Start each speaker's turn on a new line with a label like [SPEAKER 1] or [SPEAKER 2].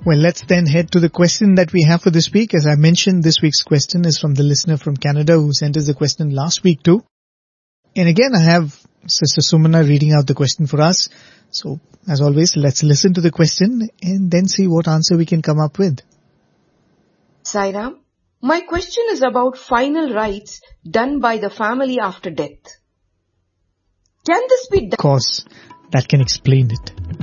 [SPEAKER 1] Well, let's then head to the question that we have for this week. As I mentioned, this week's question is from the listener from Canada who sent us the question last week too. And again, I have Sister Sumana reading out the question for us. So, as always, let's listen to the question and then see what answer we can come up with.
[SPEAKER 2] Sairam, my question is about final rites done by the family after death. Can this be done?
[SPEAKER 1] Of course, that can explain it.